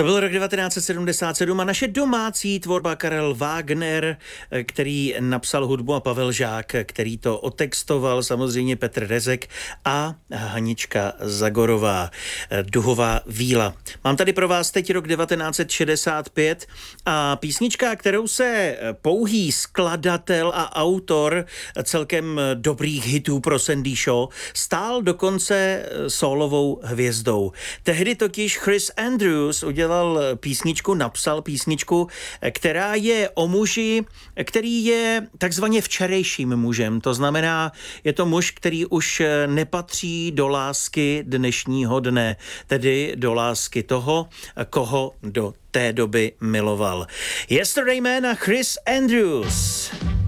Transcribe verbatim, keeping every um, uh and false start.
To byl rok devatenáct set sedmdesát sedm a naše domácí tvorba Karel Wagner, který napsal hudbu, a Pavel Žák, který to otextoval, samozřejmě Petr Rezek a Hanička Zagorová, Duhová víla. Mám tady pro vás teď rok devatenáct set šedesát pět a písnička, kterou se pouhý skladatel a autor celkem dobrých hitů pro Sandy Shaw stál dokonce sólovou hvězdou. Tehdy totiž Chris Andrews udělal písničku, napsal písničku, která je o muži, který je takzvaně včerejším mužem. To znamená, je to muž, který už nepatří do lásky dnešního dne, tedy do lásky toho, koho do té doby miloval. Yesterday Man a Chris Andrews.